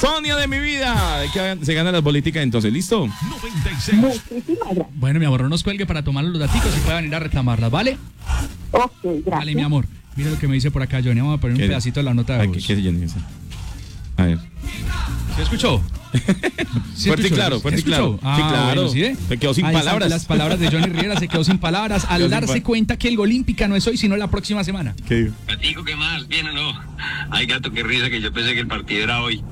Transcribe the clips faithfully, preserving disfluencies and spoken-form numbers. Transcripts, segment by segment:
Sonia de mi vida, que se gana las bolíticas entonces, ¿listo? noventa y seis. Muchísimas gracias. Bueno, mi amor, no nos cuelgue para tomar los daticos y puedan ir a reclamarlas, ¿vale? Ok, gracias. Vale, mi amor. Mira lo que me dice por acá, Johnny. Vamos a poner un ¿Qué? pedacito de la nota de Ay, voz. ¿qué, qué es Jenny? A ver. ¿Sí escuchó? ¿Sí Fuerte y escuchó? claro, ¿Sí fuerte y escuchó? claro. Ah, Sí, claro. bueno, ¿sí ve? Se quedó sin Ahí están palabras. Las palabras de Johnny Riera se quedó sin palabras al Quedó sin darse pa- cuenta que el Golímpica no es hoy, sino la próxima semana. ¿Qué digo? Gatico, ¿qué más? ¿Bien o no? Ay, gato, qué risa, que yo pensé que el partido era hoy.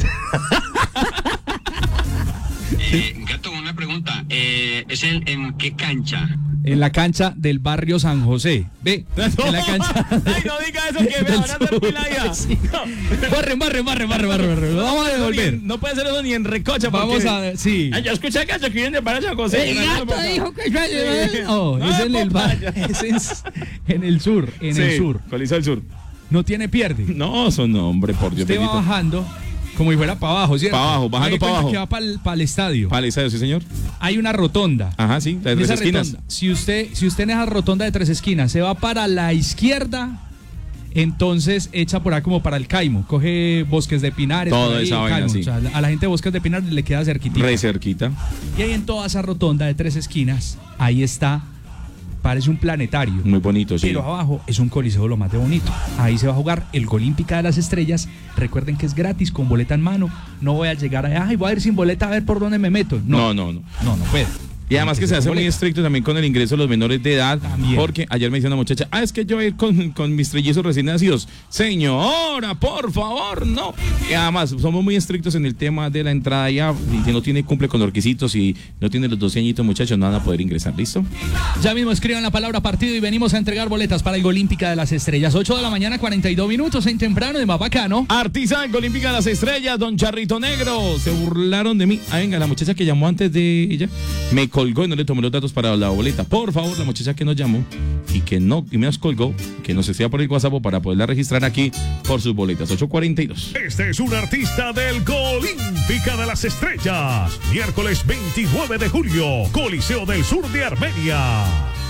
eh, gato, una pregunta. Eh, ¿Es en, en qué cancha? En la cancha del barrio San José. Ve, en la cancha. Ay, no diga eso, que me del van a hacer sur. pilaya. Sí. Barre, barre, barre, barre, barre, barre. Lo vamos a devolver. No puede ser eso ni en Recocha. Vamos porque- a, sí. Ay, yo escuché que se quieren de para San José. El gato dijo que yo... No, No, es en el papá. bar, es en, en el sur, en Sí, el sur. Coliseo del Sur. No tiene pierde. No, son no, hombre, por Dios Usted va bendito. bajando como si fuera para abajo, ¿cierto? Pa' abajo, bajando Me di pa' cuenta abajo. que va para el estadio. Para el estadio, sí, señor. Hay una rotonda. Ajá, sí, las En tres esa esquinas. rotonda, si usted, si usted en esa rotonda de tres esquinas se va para la izquierda, entonces echa por ahí como para el Caimo, coge Bosques de Pinares, Toda por ahí, esa el vaina, Caimo. sí. O sea, a la gente de Bosques de Pinares le queda cerquitita. Re cerquita. Y ahí en toda esa rotonda de tres esquinas, ahí está, parece un planetario. Muy bonito, sí. Pero abajo es un coliseo lo más de bonito. Ahí se va a jugar el Golímpica de las Estrellas. Recuerden que es gratis, con boleta en mano. No voy a llegar allá, ay, voy a ir sin boleta a ver por dónde me meto. No, No, no, no. no, no puede. Y además que se hace muy estricto también con el ingreso de los menores de edad. También. Porque ayer me decía una muchacha, ah, es que yo voy a ir con, con mis trillizos recién nacidos. Señora, por favor, no. Y además, somos muy estrictos en el tema de la entrada ya. Y si no tiene, cumple con los requisitos y no tiene los doce añitos, muchachos, no van a poder ingresar. ¿Listo? Ya mismo escriban la palabra partido y venimos a entregar boletas para el Golímpica de las Estrellas. ocho de la mañana, cuarenta y dos minutos en temprano de más bacano. Artizan Olímpica de las Estrellas, don Charrito Negro. Se burlaron de mí. Ah, venga, la muchacha que llamó antes de ella me colgó y no le tomé los datos para la boleta. Por favor, la muchacha que nos llamó y que no, y me nos colgó, que nos escriba por el WhatsApp para poderla registrar aquí por sus boletas. ocho cuarenta y dos. Este es un artista del Golímpica de las Estrellas. Miércoles veintinueve de julio, Coliseo del Sur de Armenia.